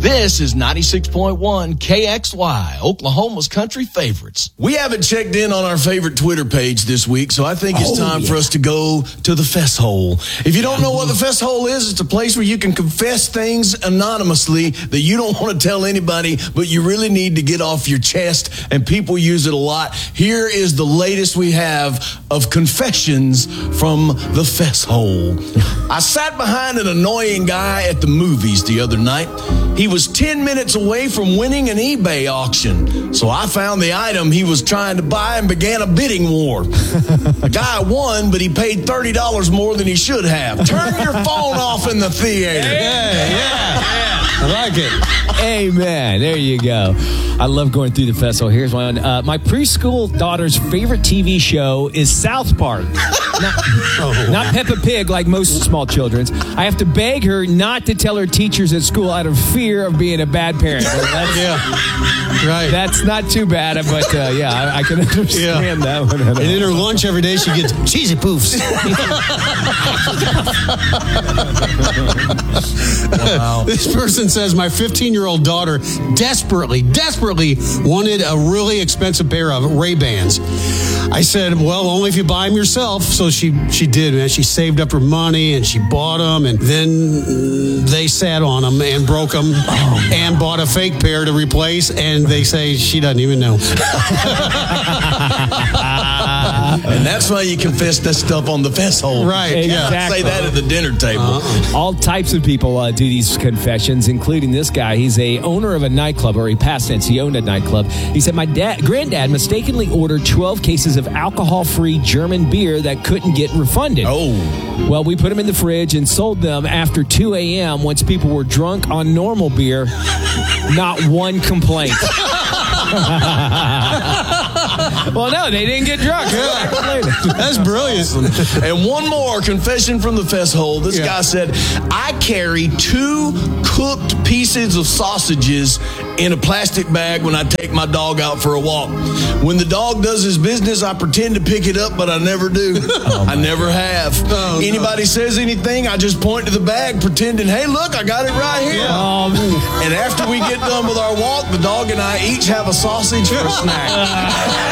This is 96.1 KXY, Oklahoma's country favorites. We haven't checked in on our favorite Twitter page this week, so I think it's time for us to go to the Fess Hole. If you don't know what the Fess Hole is, it's a place where you can confess things anonymously that you don't want to tell anybody, but you really need to get off your chest, and people use it a lot. Here is the latest we have of confessions from the Fess Hole. I sat behind an annoying guy at the movies the other night. He was 10 minutes away from winning an eBay auction. So I found the item he was trying to buy and began a bidding war. The guy won, but he paid $30 more than he should have. Turn your phone off in the theater. Yeah. I like it. Amen. There you go. I love going through the festival. Here's one. My preschool daughter's favorite TV show is South Park. Not Peppa Pig like most small children's. I have to beg her not to tell her teachers at school out of fear of being a bad parent. Right. That's not too bad, but I can understand that one. And in her lunch every day, she gets cheesy poofs. Wow. This person says, my 15-year-old daughter desperately wanted a really expensive pair of Ray-Bans. I said, well, only if you buy them yourself. So she did, man. She saved up her money and she bought them, and then they sat on them and broke them and bought a fake pair to replace, and they say she doesn't even know. And that's why you confess that stuff on the Fess Hole. Right. Exactly. Say that at the dinner table. All types of people do these confessions, including this guy. He's a owner of a nightclub, or past tense, he owned a nightclub. He said, my granddad mistakenly ordered 12 cases of alcohol-free German beer that couldn't get refunded. Well, we put them in the fridge and sold them after 2 a.m. once people were drunk on normal beer. Not one complaint. Well, no, they didn't get drunk. That's brilliant. And one more confession from the Fess Hole. This guy said, I carry 2 cooked pieces of sausages in a plastic bag when I take my dog out for a walk. When the dog does his business, I pretend to pick it up, but I never do. I never have. Anybody says anything, I just point to the bag, pretending, hey, look, I got it right here. And after we get done with our walk, the dog and I each have a sausage for a snack.